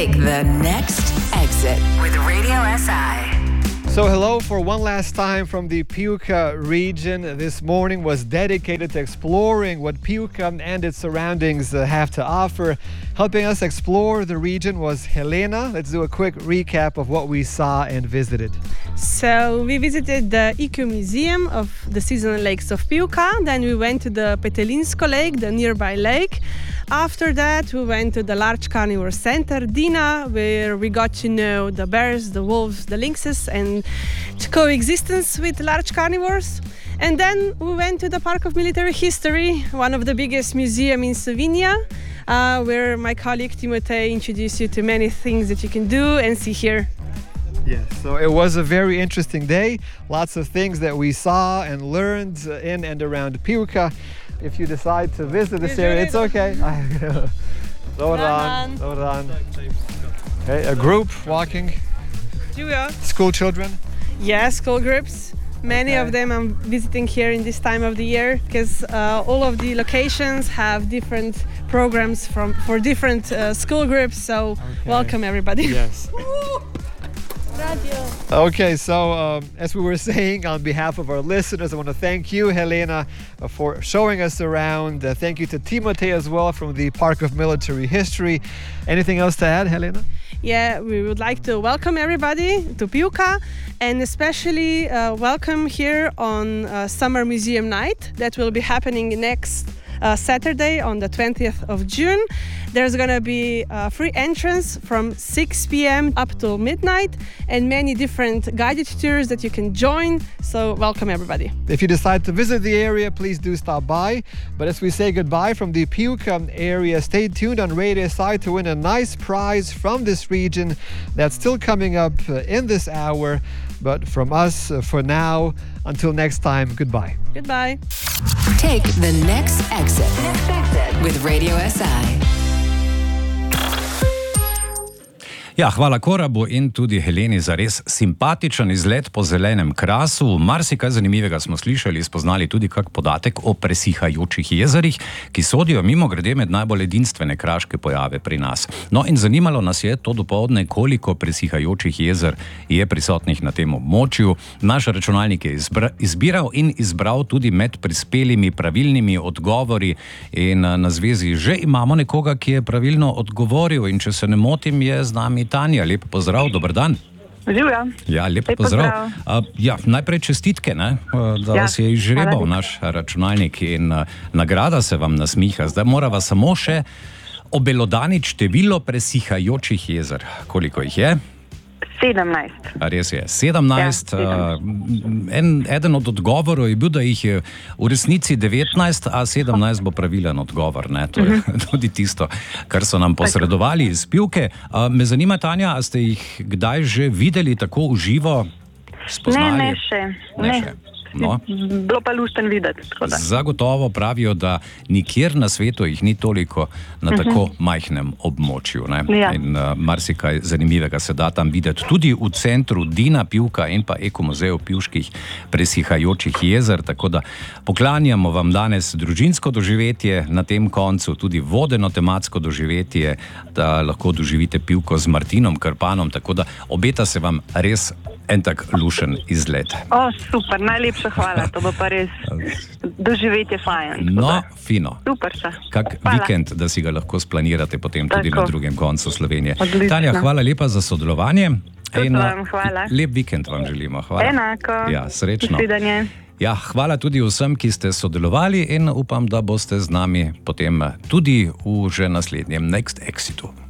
Take the next exit with Radio SI. So hello for one last time from the Piuca region. This morning was dedicated to exploring what Piuca and its surroundings have to offer. Helping us explore the region was Helena. Let's do a quick recap of what we saw and visited. So we visited the Eco Museum of the seasonal lakes of Piuca. Then we went to the Petelinsko Lake, the nearby lake. After that, we went to the large carnivore center, Dina, where we got to know the bears, the wolves, the lynxes, and coexistence with large carnivores. And then we went to the Park of Military History, one of the biggest museums in Slovenia, where my colleague Timotej introduced you to many things that you can do and see here. Yes, so it was a very interesting day. Lots of things that we saw and learned in and around Piuca. If you decide to visit this area, it's okay. Dobar dan. Okay, a group walking. Julia. School children. Yes, school groups. Many of them I'm visiting here in this time of the year because all of the locations have different programs for different school groups. So welcome everybody. Yes. Okay, so as we were saying, on behalf of our listeners, I want to thank you, Helena, for showing us around. Thank you to Timotej as well from the Park of Military History. Anything else to add, Helena? Yeah, we would like to welcome everybody to Piuca and especially welcome here on Summer Museum Night that will be happening next Saturday on the 20th of June. There's going to be free entrance from 6 p.m. up till midnight and many different guided tours that you can join. So welcome everybody. If you decide to visit the area, please do stop by. But as we say goodbye from the Piuca area, stay tuned on Radio SI to win a nice prize from this region that's still coming up in this hour. But from us, for now, until next time, goodbye. Goodbye. Take the next exit with Radio SI. Ja, hvala Korabu in tudi Heleni za res simpatičen izlet po zelenem krasu. Marsikaj zanimivega smo slišali, spoznali tudi kak podatek o presihajočih jezerih, ki sodijo mimogrede med najbolj edinstvene kraške pojave pri nas. No in zanimalo nas je to dopoldne, koliko presihajočih jezer je prisotnih na tem območju. Naš računalnik je izbiral in izbral tudi med prispelimi pravilnimi odgovori in na zvezi že imamo nekoga, ki je pravilno odgovoril in če se ne motim, je z nami Tanja, lep pozdrav, dober dan. Živja. Ja, lep pozdrav. Najprej čestitke, da vas je izžrebal naš računalnik in nagrada se vam nasmiha. Zdaj morava samo še obelodaniti število presihajočih jezer. Koliko jih je? 17. Res je, 17. Ja, eden od odgovorov je bil, da jih je v resnici 19, a 17 bo pravilen odgovor. Ne? To je tudi tisto, kar so nam posredovali iz Piuke. Me zanima, Tanja, a ste jih kdaj že videli tako v živo? Spoznali? Ne še. No. Bilo pa lušten videti. Zagotovo pravijo, da nikjer na svetu jih ni toliko na tako majhnem območju. Ja. In marsikaj zanimivega se da tam videti. Tudi v centru Dina, Piuca in pa Ekomuzeju pivških presihajočih jezer. Tako da poklanjamo vam danes družinsko doživetje na tem koncu, tudi vodeno tematsko doživetje, da lahko doživite Piuco z Martinom Krpanom. Tako da obeta se vam res en tak lušen izlet. Super, najlepša hvala, to bo pa res doživetje fajn. No, fino. Super se. Kak vikend, da si ga lahko splanirate potem tudi na drugem koncu Slovenije. Odlično. Tanja, hvala lepa za sodelovanje. Tudi vam hvala. Lep vikend vam želimo. Hvala. Enako. Ja, srečno. Nasvidenje. Ja, hvala tudi vsem, ki ste sodelovali in upam, da boste z nami potem tudi v že naslednjem Next Exitu.